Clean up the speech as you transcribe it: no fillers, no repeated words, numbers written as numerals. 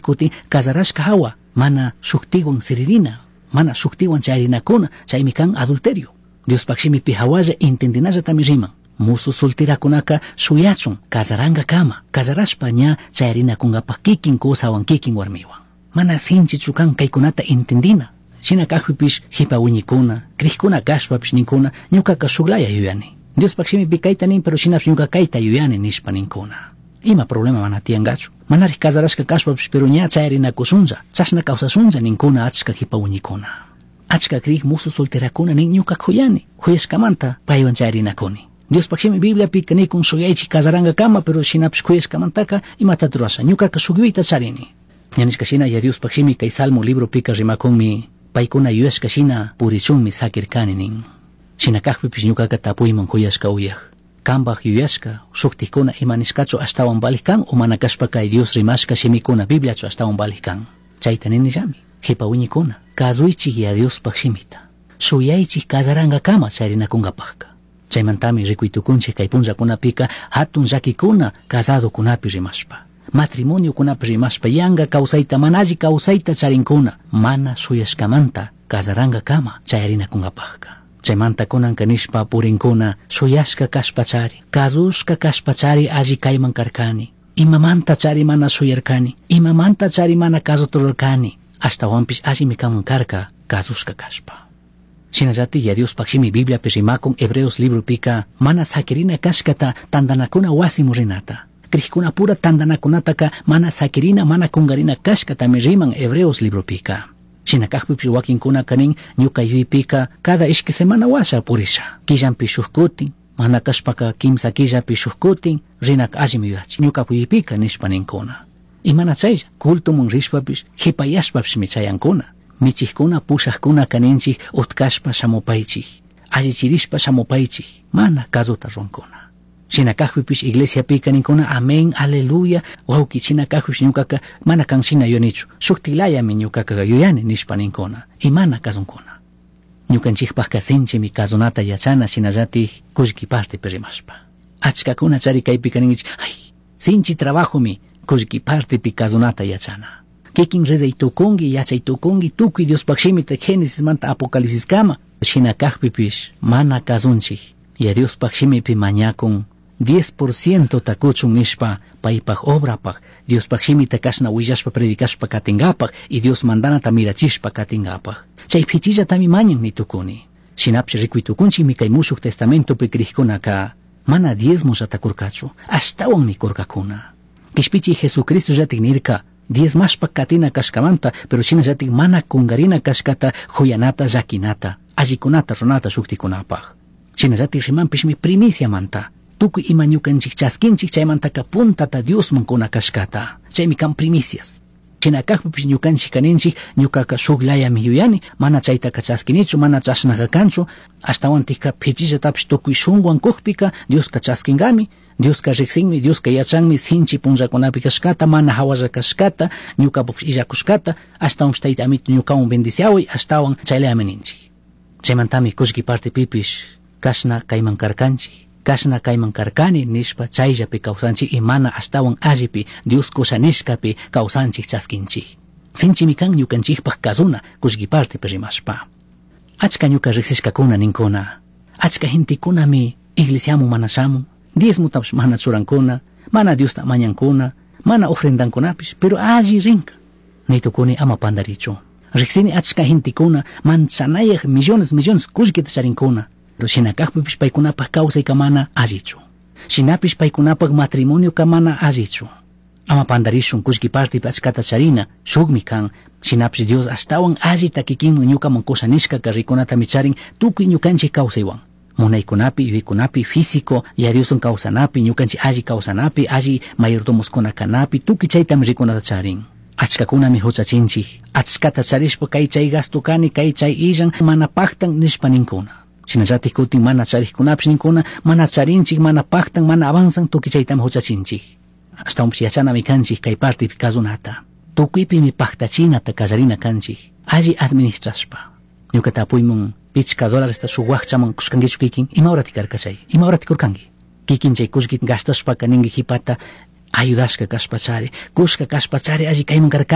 kuti casarashka hawa mana shuktiwan siririna, mana shuktiwan chayrinakuna, chaymi kan adulterio. Dios pakshimi pi hawalla entendinalla tami riman. Musu solterakunaka shuyachun casaranga kama, casarashpa ña chayrinakungapak kikin kusawan kikin warmiwan. Mana sinchichu kan kaykunata entendina. Shina kajpipish hipa wiñikuna, krikuna kashpapish ninkuna, ñukaka shuglaya yuyani. Dios pakshimi pi kayta nin, pero shinapish ñuka kayta yuyani nishpa ninkuna. Ima problema mana tiyangachu. Manari casarashka kashpapish pero ña chayrinakusunlla, chashna kawsasunlla ninkuna achka hipa wiñikuna. Achka krik musu solterakuna nin ñuka kuyani, kuyashkamanta paywan chayrinakuni. Dios pakshimi Biblia pika nikun shuyaychi casaranga kama, pero shinapish kuyashkamantaka imata turasha, ñukaka shugyuyta charini. Ñanishka shina ya Dios pakshimi kay salmo libro pika rimakunmi, paykuna yuyashka shina purichunmi sakirkani nin. Shina kajpipish ñukaka tapuyman kuyashka uyaj. Kambaj yuyashka, shuktikuna imanishkachu ashtawan balikan o mana kashpa kay Dios rimashka shimikuna Bibliachu ashtawan balikan. Chayta ninillami, hipa wiñikuna, kazuychik ya Dios pakshimita. Shuyaychik casaranga kama chayrinakunkapajka. Chaymantami rikuytukunchik kay punllakunapika hatun llakikuna casado kunapi rimashpa. Matrimonio kunapi rimashpa yanga kawsayta manaji kawsayta charinkuna mana shuyashkamanta casaranga kama chayrinakunkapajka. Chaymanta kunan kanishpa purinkuna shuyashka kashpachari, kazushka kashpachari alli kayman karkani, imamanta chari mana shuyarkani, imamanta chari mana kazuturarkani, ashtawanpish allimi kanman karka kazushka kashpa. Shinallati ya Dios pakshimi Biblia rimakun Hebreos libro pika mana sakirina kashkata tandanakuna wasi murinata. Krikuna pura tandanakunataka mana sakirina mana kungarina kashkata me riman Hebreos libro pika. Shinakajpipish wakinkuna kanin ñuka yuypika cada ishki semana washa purisha. Killanpi shuhkutin, mana kashpaka kimsa killapi shuhkutin, rinak allimi yuyachi. Ñuka yuypika nishpa ninkuna. Imana chaylla, kultumun rishpapish, hipayashpapish mi chayankuna. Michikuna pushakuna kaninchik utkashpa shamupaychik, allichirishpa shamupaychik, mana kazuta ronkuna. Shinakajpipish iglesia pika ninkuna amén, aleluya, wauki shinakajpish ñukaka mana kanshina yonichu, shuktilayami ñukaka yuyani nishpa ninkuna, imana kazunkuna. Ñukanchikpaj kasinchimi kazunata yachana shinallati kullki parte perimashpa. Achkakuna chari kaypika ninchik, ay, sinchi trabajumi kullki parte pi kazunata yachana. Kikin rezaytukungi, yachaytukungi, tukuy Dios pakshimita Génesis manta Apocalipsis kama. Shinakajpipish mana kazunchik, ya Dios pakshimipi mañakun 10% takuchun nishpa paypaj obrapaj, Dios pakshimita kashna willashpa predikashpa katingapaj, y Dios mandanata mirachishpa katingapaj. Chay pichilla tami mañan nitukuni. Shinapsh rikuytukunchik mi kay mushuk testamento pi krikkunaka mana diezmo shatakurkachu, ashtawan mi kurkakuna. Kishpichi Jesucristo llatik nirka, 10 mashpa katina kashkamanta, pero shina llatik mana kungarina kashkata huyanata llakinata, allikunata ronata shuktikunapaj. Shina llatik rimanpish mi primicia manta. Tukuy ima ñukanchik chaskinchik chaymantaka puntata Diosman kuna kashkata. Chaymi kan primicias. Shinakajpipish ñukanchik kaninchik ñukaka shuklayami yuyani, mana chaytaka chaskinichu, mana chashnaka kanchu, ashtawantika pichillatapish tukuy shunwan kujpika Dioska chaskingami, Dioska riqsinmi, Dioska yachanmi, sinchi punllakunapi kashkata, mana hawalla kashkata, ñukapupish illakushkata, ashtawanpish tayta amitu ñukawan bendiciawi, ashtawan chaylami ninchik. Chaymantami kullki parte pipish kashna kayman karkanchik, kashna kayman karkani nishpa chayllapi kawsanchik, imana ashtawan allipi Dios kushanishkapi kawsanchik chaskinchik. Sinchimi kan ñukanchikpaj kazuna kullki parte rimashpa. Achka ñuka riqsishkakuna ninkuna, achka gentekunami iglesiamun mana shamun, diezmutapish mana churankuna, mana Diosta mañankuna, mana ofrendankunapish, pero alli rinka. Nitukuni ama pandarichu. Riqsini achka gentekuna manchanayaj millones kullkita charinkuna. Pero shinakajpipish paykunapaj kawsayka mana allichu. Shinapish paykunapaj matrimonio ka mana allichu. Ama pandarishun kullki partipi achkata charina, shukmi kan, shinapish Dios ashtawan allita kikinman ñukaman kushanishkaka rikunata micharin tukuy ñukanchik kawsaywan. Munaykunapi, yuykunapi, físico, ya Diosun kawsanapi, ñukanchik alli kawsanapi, alli mayordomoskuna kanapi, tukuy chaytam rikunata charin. Achkakunami huchachinchik, achkata charishpa kay chay gasto kani, kay chay illan mana paktan nishpa ninkuna. Shinallatik kutin mana charikkunapish ninkuna, mana charinchik, mana paktan, mana avanzan, tukuy chaytam huchachinchik. Ashtawanpish yachanami kanchik kay partipi kazunata. Tukuypi mi paktachinata kallarina kanchik, alli administrashpa. Ñukata apuymun pichka $ta shuk waqchaman kushkankichu kikin, ima hora tikarka chay, ima hora tikurkanki. Kikin chay kushkit gastashpa kaninki hipata ayudashka kashpachari, kushka kashpachari alli kayman karka